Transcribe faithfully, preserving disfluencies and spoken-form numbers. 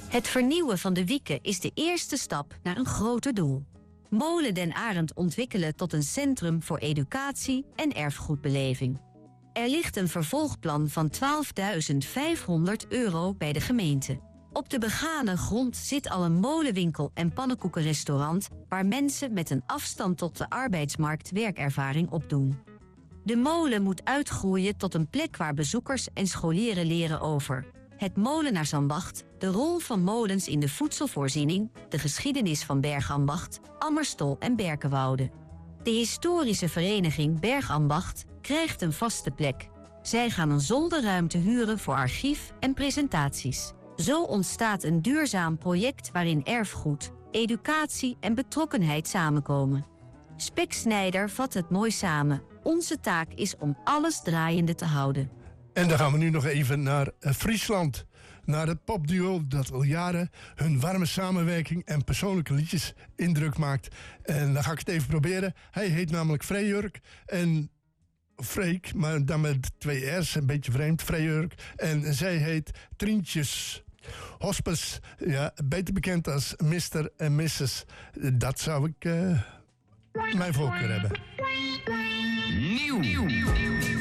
Het vernieuwen van de wieken is de eerste stap naar een groter doel. Molen Den Arend ontwikkelen tot een centrum voor educatie en erfgoedbeleving. Er ligt een vervolgplan van twaalfduizend vijfhonderd euro bij de gemeente. Op de begane grond zit al een molenwinkel en pannenkoekenrestaurant waar mensen met een afstand tot de arbeidsmarkt werkervaring opdoen. De molen moet uitgroeien tot een plek waar bezoekers en scholieren leren over het molenaarsambacht, de rol van molens in de voedselvoorziening, de geschiedenis van Bergambacht, Ammerstol en Berkenwoude. De historische vereniging Bergambacht krijgt een vaste plek. Zij gaan een zolderruimte huren voor archief en presentaties. Zo ontstaat een duurzaam project waarin erfgoed, educatie en betrokkenheid samenkomen. Speksnijder vat het mooi samen. Onze taak is om alles draaiende te houden. En dan gaan we nu nog even naar Friesland. Naar het popduo dat al jaren hun warme samenwerking en persoonlijke liedjes indruk maakt. En dan ga ik het even proberen. Hij heet namelijk Freyurk en Freek, maar dan met twee R's, een beetje vreemd, Freyurk. En zij heet Trientjes. Hospes, ja, beter bekend als mister en missus Dat zou ik uh, mijn voorkeur hebben. Nieuw.